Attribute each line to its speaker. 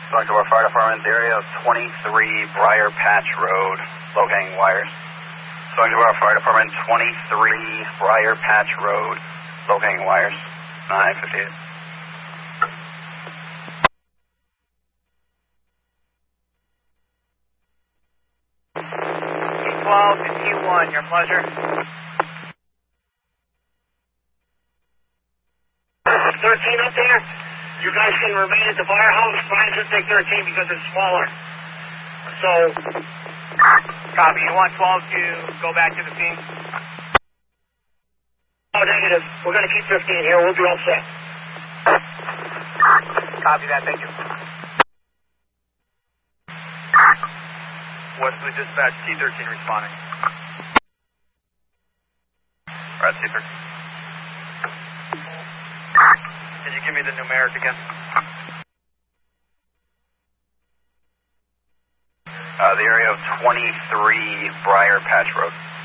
Speaker 1: Going to our fire department, the area of 23 Briar Patch Road, low-hanging wires. Going to our fire department, 23 Briar Patch Road, low-hanging wires, 958.
Speaker 2: 12 to Q1, your pleasure.
Speaker 3: 13 up there. You guys can remain at the firehouse. Brian should take 13 because it's smaller. So,
Speaker 2: copy. You want 12 to go back to the scene?
Speaker 3: Oh, negative. We're going to keep 15 here. We'll be all set.
Speaker 2: Copy that. Thank you.
Speaker 4: Wesley Dispatch, T13 responding.
Speaker 1: Right, T13.
Speaker 4: Can you give me the numeric again?
Speaker 1: The area of 23 Briar Patch Road.